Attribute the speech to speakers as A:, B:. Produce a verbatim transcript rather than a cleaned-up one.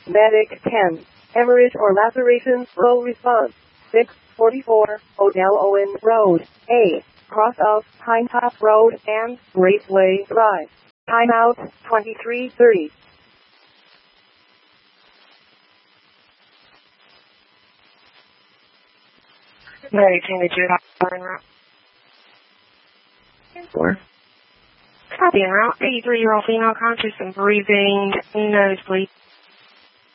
A: Medic ten. Hemorrhage or laceration, roll response. six forty-four, Odell Owen Road, A. Cross of Pine Top Road and Raceway Drive. Timeout, twenty-three thirty.
B: Medic ten to Judah en route.
C: Four.
B: Copy en route. eighty-three-year-old female conscious and breathing. Nosebleed.